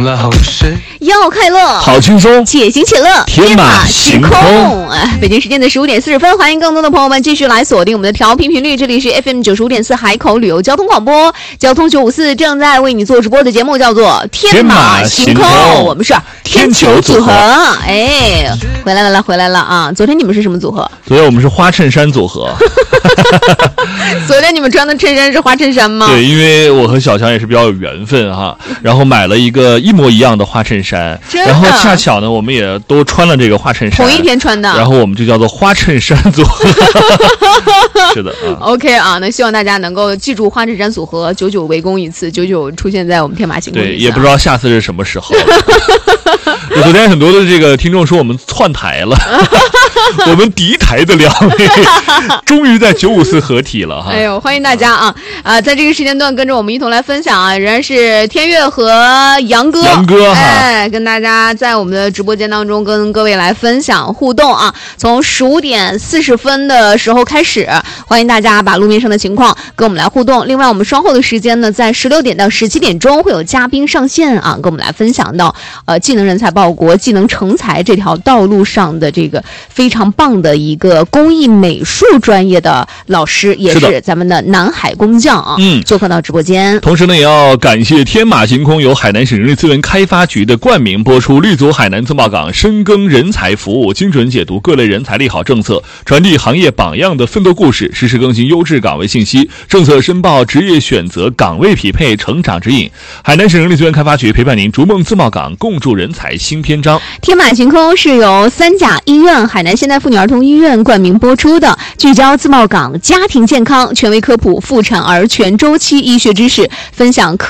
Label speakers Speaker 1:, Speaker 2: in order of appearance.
Speaker 1: 了好事，
Speaker 2: 要快乐，
Speaker 3: 好轻松，
Speaker 2: 且行且乐，
Speaker 3: 天马行空。
Speaker 2: 北京时间的15点40分，欢迎更多的朋友们继续来锁定我们的调频频率，这里是 FM 95.4海口旅游交通广播，交通954正在为你做直播的节目叫做天马行空，我们是天球组合。哎，回来了啊！昨天你们是什么组合？
Speaker 3: 昨天我们是花衬衫组合。
Speaker 2: 昨天你们穿的衬衫是花衬衫吗？
Speaker 3: 对，因为我和小强也是比较有缘分哈，然后买了一个一模一样的花衬衫，然后恰巧呢，我们也都穿了这个花衬衫，
Speaker 2: 同一天穿的，
Speaker 3: 然后我们就叫做花衬衫组合。是的啊
Speaker 2: ，OK 啊，那希望大家能够记住花衬衫组合，99围攻一次，99出现在我们天马行空。
Speaker 3: 对，也不知道下次是什么时候。昨天很多的这个听众说我们窜台了，我们敌台的两位终于在954合体了哈！
Speaker 2: 哎呦，欢迎大家啊！在这个时间段跟着我们一同来分享啊，仍然是天悦和杨哥，哎，跟大家在我们的直播间当中跟各位来分享互动啊。从15点40分的时候开始，欢迎大家把路面上的情况跟我们来互动。另外，我们稍后的时间呢，在16点到17点钟会有嘉宾上线啊，跟我们来分享到技能人才报国、技能成才这条道路上的这个非常棒的一个工艺美术专业的老师，也是咱们的南海工匠啊，做客到直播间。
Speaker 3: 同时呢，也要感谢天马行空由海南省人力资源开发局的冠名播出，立足海南自贸港，深耕人才服务，精准解读各类人才利好政策，传递行业榜样的奋斗故事，实时更新优质岗位信息，政策申报、职业选择、岗位匹配、成长指引。海南省人力资源开发局陪伴您逐梦自贸港，共筑人才新篇章。
Speaker 2: 天马行空是由3甲医院海南现代妇女儿童医院冠名播出的，聚焦自贸港家庭健康，权威科普妇产儿全周期医学知识，分享